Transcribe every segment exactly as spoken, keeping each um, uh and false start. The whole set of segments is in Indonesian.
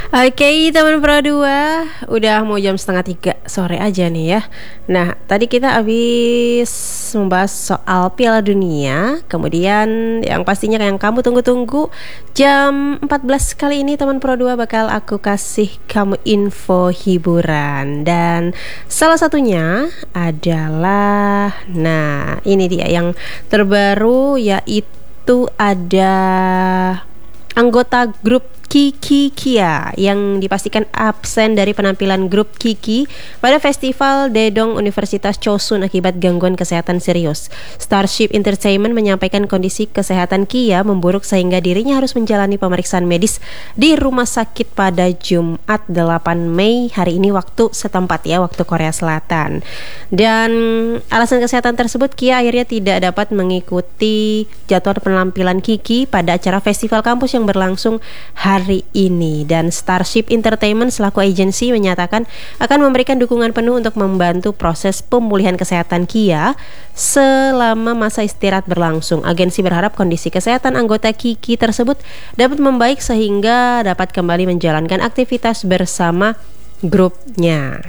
Oke teman Pro dua, udah mau jam setengah tiga sore aja nih ya. Nah tadi kita habis membahas soal Piala Dunia. Kemudian yang pastinya yang kamu tunggu-tunggu, jam empat belas kali ini teman Pro dua bakal aku kasih kamu info hiburan. Dan salah satunya adalah, nah ini dia yang terbaru, yaitu ada anggota grup Kiki Kia yang dipastikan absen dari penampilan grup Kiki pada Festival Daedong Universitas Chosun akibat gangguan kesehatan serius. Starship Entertainment menyampaikan kondisi kesehatan Kia memburuk sehingga dirinya harus menjalani pemeriksaan medis di rumah sakit pada Jumat delapan Mei hari ini waktu setempat ya, waktu Korea Selatan. Dan alasan kesehatan tersebut, Kia akhirnya tidak dapat mengikuti jadwal penampilan Kiki pada acara festival kampus yang berlangsung hari hari ini. Dan Starship Entertainment selaku agensi menyatakan akan memberikan dukungan penuh untuk membantu proses pemulihan kesehatan Kia selama masa istirahat berlangsung. Agensi berharap kondisi kesehatan anggota Kiki tersebut dapat membaik sehingga dapat kembali menjalankan aktivitas bersama grupnya.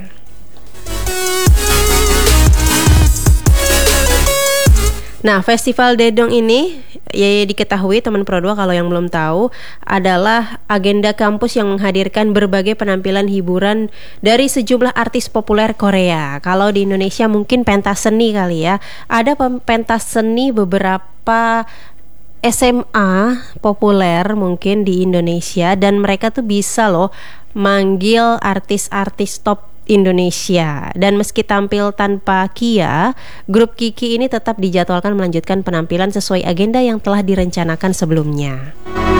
Nah, Festival Daedong ini ya diketahui teman Pro dua kalau yang belum tahu adalah agenda kampus yang menghadirkan berbagai penampilan hiburan dari sejumlah artis populer Korea. Kalau di Indonesia mungkin pentas seni kali ya. Ada pentas seni beberapa S M A populer mungkin di Indonesia, dan mereka tuh bisa loh manggil artis-artis top Indonesia. Dan meski tampil tanpa Kia, grup Kiki ini tetap dijadwalkan melanjutkan penampilan sesuai agenda yang telah direncanakan sebelumnya.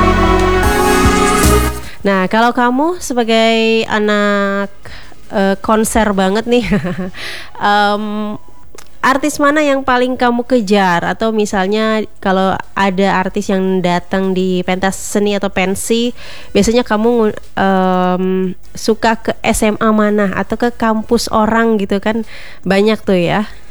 Nah, kalau kamu sebagai anak uh, konser banget nih, um, artis mana yang paling kamu kejar? Atau misalnya kalau ada artis yang datang di pentas seni atau pensi, biasanya kamu um, suka ke S M A mana atau ke kampus orang gitu kan, banyak tuh ya.